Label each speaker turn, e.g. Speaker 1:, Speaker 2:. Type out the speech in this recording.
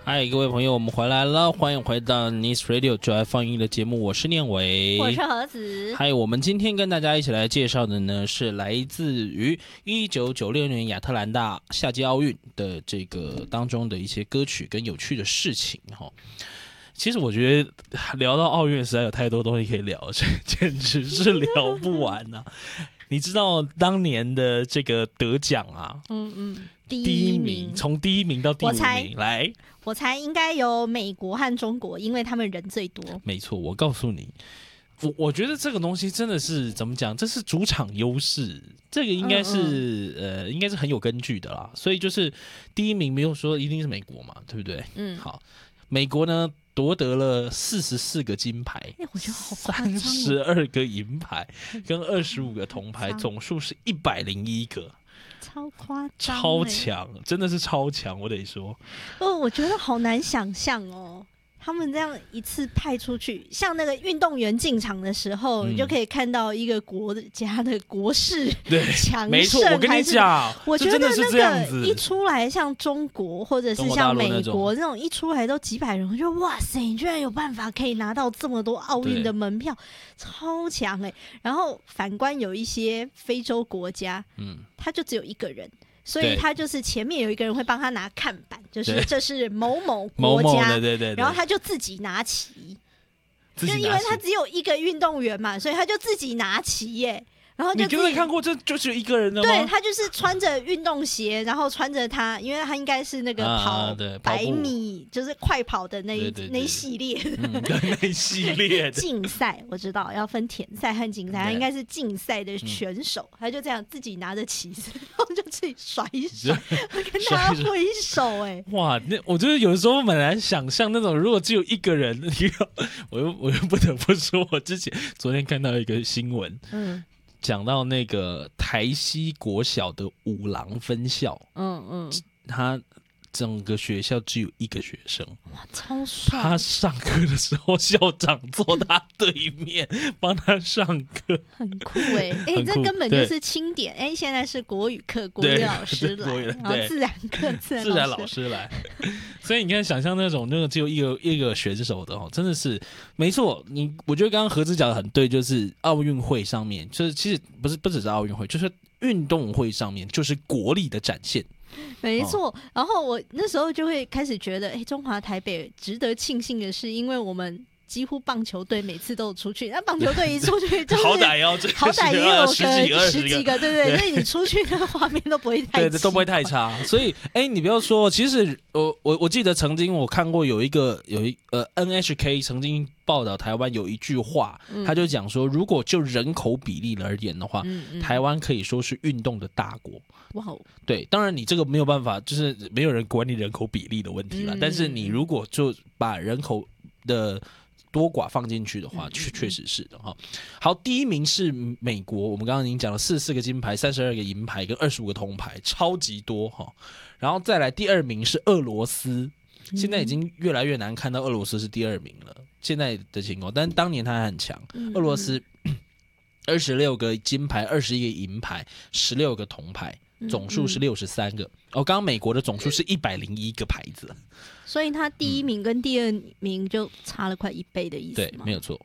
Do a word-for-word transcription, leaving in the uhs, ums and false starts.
Speaker 1: 嗨，各位朋友，我们回来了，欢迎回到 Nice Radio 就爱放映的节目，我是念伟，
Speaker 2: 我是何子。
Speaker 1: 嗨，我们今天跟大家一起来介绍的呢，是来自于一九九六年亚特兰大夏季奥运的这个当中的一些歌曲跟有趣的事情哈。其实我觉得聊到奥运实在有太多东西可以聊，这简直是聊不完啊！你知道当年的这个得奖啊，
Speaker 2: 嗯嗯，
Speaker 1: 第一名，从第一名到第五名，来，
Speaker 2: 我猜应该有美国和中国，因为他们人最多。
Speaker 1: 没错，我告诉你，我我觉得这个东西真的是怎么讲？这是主场优势，这个应该是嗯嗯呃，应该是很有根据的啦。所以就是第一名没有说一定是美国嘛，对不对？嗯，好，美国呢夺得了四十四个金牌，
Speaker 2: 哎、欸，我觉得好夸张、哦，
Speaker 1: 三十二个银牌跟二十五个铜牌，总数是一百零一个。
Speaker 2: 超夸张、欸，
Speaker 1: 超强，真的是超强，我得说。
Speaker 2: 哦，我觉得好难想象哦，他们这样一次派出去，像那个运动员进场的时候，嗯、你就可以看到一个国家的国势强盛。
Speaker 1: 没错，我跟你讲，
Speaker 2: 我觉得那个一出来，像中国或者是像美国那种一出来都几百人，我就哇塞，你居然有办法可以拿到这么多奥运的门票，超强哎、欸！然后反观有一些非洲国家，嗯，他就只有一个人。所以他就是前面有一个人会帮他拿看板，就是这是某某国家，
Speaker 1: 某某对对 对, 对，
Speaker 2: 然后他就自己拿旗，就因为他只有一个运动员嘛，所以他就自己拿旗耶。然后就
Speaker 1: 你就会看过，这就只有一个人的吗？
Speaker 2: 对，他就是穿着运动鞋，然后穿着他，因为他应该是那个跑百米，啊、就是快跑的那一对对对那一系列的、
Speaker 1: 嗯、那一系列
Speaker 2: 竞赛，我知道要分田赛和竞赛，他应该是竞赛的选手，嗯、他就这样自己拿着旗子，然后就自己甩一甩，跟大家挥手、欸，哎，
Speaker 1: 哇，那我觉得有时候蛮难想象那种，如果只有一个人，我又我又不得不说，我之前昨天看到一个新闻，嗯。讲到那个台西国小的五郎分校，嗯嗯，他整个学校只有一个学生，
Speaker 2: 哇，超帅！
Speaker 1: 他上课的时候，校长坐他对面帮他上课，
Speaker 2: 很酷哎、欸！哎、欸，这根本就是钦点哎、欸！现在是国语课，国语老师来，然后自然课自然
Speaker 1: 自然老师来，所以你看，想象那种那个只有一个一个选手的哦，真的是没错。你我觉得刚刚何子讲的很对，就是奥运会上面，就是其实不是不只是奥运会，就是运动会上面，就是国力的展现。
Speaker 2: 没错，然后我那时候就会开始觉得，哎，中华台北值得庆幸的是，因为我们几乎棒球队每次都有出去，那棒球队一出去就是
Speaker 1: 好歹要
Speaker 2: 好歹也有个
Speaker 1: 十几个
Speaker 2: 十几个，对不对？所以你出去那个画面都不会太
Speaker 1: 对，都不会太差。所以，哎，你不要说，其实我我我记得曾经我看过有一个有一呃 N H K 曾经报道台湾有一句话，嗯、他就讲说，如果就人口比例而言的话，嗯嗯、台湾可以说是运动的大国。哇哦！对，当然你这个没有办法，就是没有人管理人口比例的问题啦。嗯、但是你如果就把人口的多寡放进去的话，确确实是的哈。好，第一名是美国，我们刚刚已经讲了四十四个金牌、三十二个银牌跟二十五个铜牌，超级多哈。然后再来第二名是俄罗斯，现在已经越来越难看到俄罗斯是第二名了，现在的情况，但当年他还很强，俄罗斯二十六个金牌、二十一个银牌、十六个铜牌。总数是六十三个，哦，刚刚美国的总数是一百零一个牌子，
Speaker 2: 所以他第一名跟第二名就差了快一倍的意思吗？
Speaker 1: 对，没有错。